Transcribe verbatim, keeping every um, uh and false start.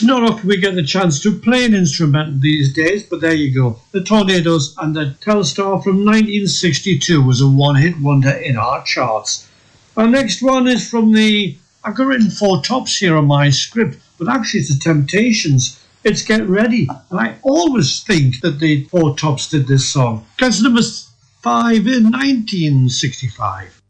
not often we get the chance to play an instrumental these days, but there you go. The Tornadoes and the Telstar from nineteen sixty-two was a one-hit wonder in our charts. Our next one is from the... I've got written Four Tops here on my script, but actually it's the Temptations. It's Get Ready. And I always think that the Four Tops did this song. That's number five in nineteen sixty-five.